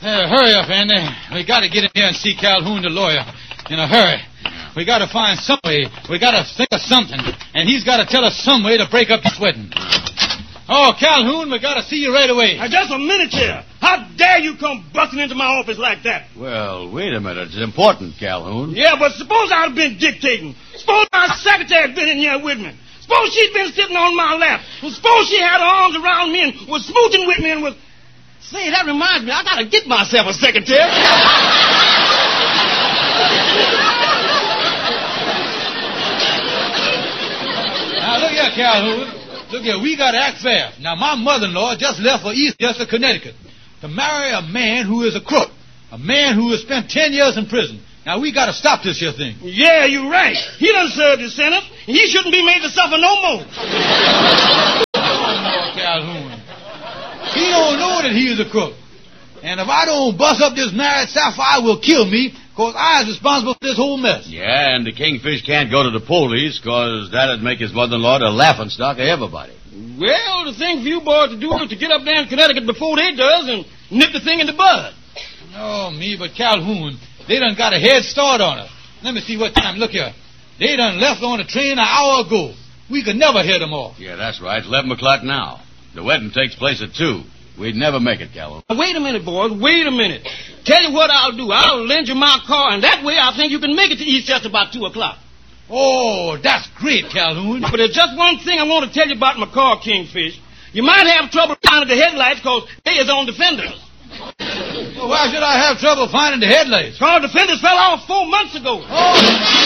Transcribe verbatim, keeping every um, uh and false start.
Uh, hurry up, Andy. We got to get in here and see Calhoun, the lawyer, in a hurry. We got to find some way. We got to think of something. And he's got to tell us some way to break up this wedding. Oh, Calhoun, we got to see you right away. Now, just a minute here. How dare you come busting into my office like that? Well, wait a minute. It's important, Calhoun. Yeah, but suppose I'd been dictating. Suppose my secretary had been in here with me. Suppose she'd been sitting on my lap. And suppose she had her arms around me and was smooching with me and was... Say, that reminds me, I got to get myself a secretary. Now, look here, Calhoun. Look here, we got to act fair. Now, my mother-in-law just left for Eastchester, Connecticut, to marry a man who is a crook, a man who has spent ten years in prison. Now, we got to stop this here thing. Yeah, you're right. He done served his sentence, and he shouldn't be made to suffer no more. Oh, Calhoun. He don't know that he is a crook. And if I don't bust up this marriage, Sapphire will kill me, because I is responsible for this whole mess. Yeah, and the Kingfish can't go to the police, because that'd make his mother-in-law the laughingstock of everybody. Well, the thing for you boys to do is to get up there in Connecticut before they does and nip the thing in the bud. Oh, me, but Calhoun, they done got a head start on us. Let me see what time. Look here. They done left on the train an hour ago. We could never head them off. Yeah, that's right. It's eleven o'clock now. The wedding takes place at two. We'd never make it, Calhoun. Wait a minute, boys. Wait a minute. Tell you what I'll do. I'll lend you my car, and that way I think you can make it to Eastchester about two o'clock. Oh, that's great, Calhoun. But there's just one thing I want to tell you about my car, Kingfish. You might have trouble finding the headlights because they is on the fenders. Well, why should I have trouble finding the headlights? Because the fenders fell off four months ago. Oh.